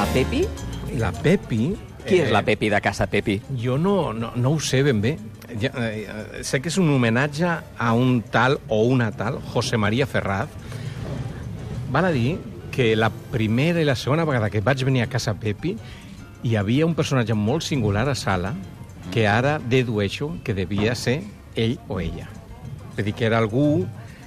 Pepi? I la Pepi... Qui és la Pepi de Casa Pepi? Jo no ho sé ben bé. Sé que és un homenatge a un tal o una tal José María Ferraz. Val a dir que la primera i la segona vegada que vaig venir a Casa Pepi hi havia un personatge molt singular a sala que ara dedueixo que devia ser ell o ella. Vull dir que era algú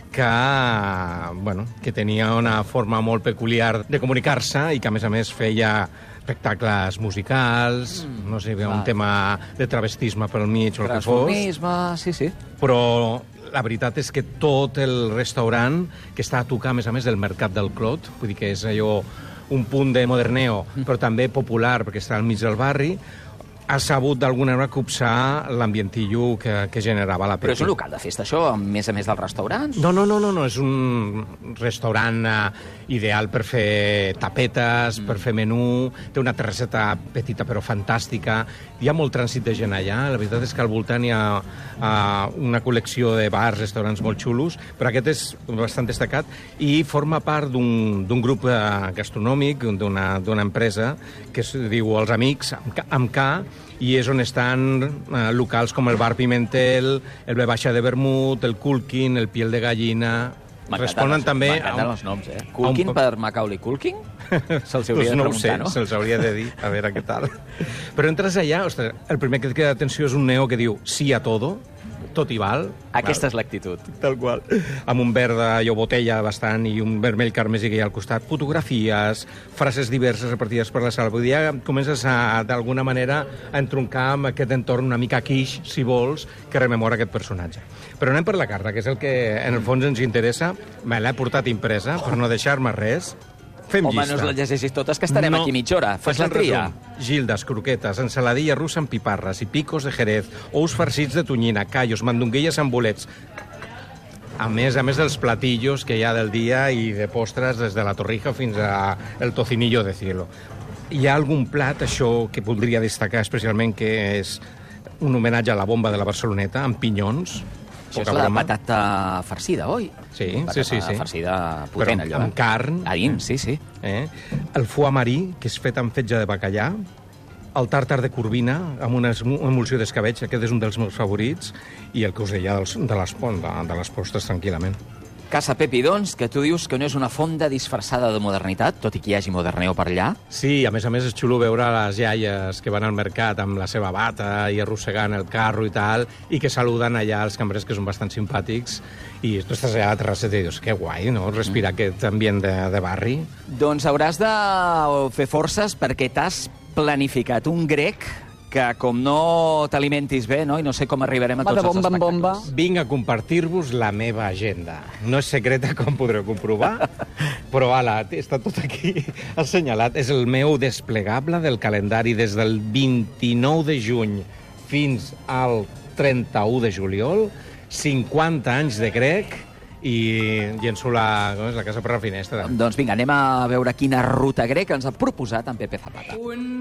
que tenia una forma molt peculiar de comunicar-se i que, a més, feia espectacles musicals, no sé, un tema de travestisme pel mig o el que fos. Transformisme, sí. Però la veritat és que tot el restaurant, que està a tocar, a més, del Mercat del Clot, vull dir que és allò un punt de moderneo, però també popular, perquè està al mig del barri, ha sabut d'alguna manera copsar l'ambientillo que generava la Pepi. Però és un local de festa, això, a més dels restaurants? No, és un restaurant ideal per fer tapetes, per fer menú, té una terrasseta petita però fantàstica, hi ha molt trànsit de gent allà, la veritat és que al voltant hi ha una col·lecció de bars, restaurants molt xulos, però aquest és bastant destacat i forma part d'un grup gastronòmic, d'una empresa que es diu Els Amics, amb K, i és on estan locals com el Bar Pimentel, el B Baixa de Vermut, el Culkin, el Piel de Gallina... Responen també... M'encanten els noms, eh? Culkin per Macaulay Culkin? Se'ls hauria de preguntar, no? Se'ls hauria de dir, a veure què tal. Però entres allà, ostres, el primer que et queda d'atenció és un neo que diu sí a todo, tot hi val. Aquesta és l'actitud. Tal qual. Amb un verd de botella bastant i un vermell carmesí que hi ha al costat. Fotografies, frases diverses repartides per la sala. Vull dir, ja comences d'alguna manera a entroncar amb aquest entorn una mica quiche, si vols, que rememora aquest personatge. Però anem per la carta, que és el que en el fons ens interessa. Me l'he portat impresa per no deixar-me res. Fem llista. Home, no us la llegeixis totes, que estarem aquí mitja hora. Fes la tria. Gildes, croquetes, ensaladilla russa amb piparres i picos de jerez, ous farcits de tonyina, callos, mandonguilles amb bolets. A més dels platillos que hi ha del dia i de postres des de la torrija fins al tocinillo de cielo. Hi ha algun plat, això que voldria destacar especialment, que és un homenatge a la bomba de la Barceloneta, amb pinyons. Això és la patata farcida, oi? Sí. Patata farcida potent, allò. Amb carn. A dins, sí. El foie marí, que és fet amb fetge de bacallà. El tàrtar de corvina, amb una emulsió d'escabetx, aquest és un dels meus favorits, i el que us deia de les postres, tranquil·lament. Casa Pepi, doncs, que tu dius que no és una fonda disfressada de modernitat, tot i que hi hagi moderneo per allà. Sí, a més és xulo veure les iaies que van al mercat amb la seva bata i arrossegant el carro i tal, i que saluden allà els cambrers, que són bastant simpàtics, i tu estàs allà a la terrasseta i dius, que guai, no?, respirar aquest ambient de barri. Doncs hauràs de fer forces perquè t'has planificat un grec que com no t'alimentis bé, no? I no sé com arribarem a tots els espectacles. Vinc a compartir-vos la meva agenda. No és secreta, com podreu comprovar, però està tot aquí assenyalat. És el meu desplegable del calendari des del 29 de juny fins al 31 de juliol, 50 anys de grec, i llenço la casa per la finestra. Doncs vinga, anem a veure quina ruta grec ens ha proposat en Pepe Zapata.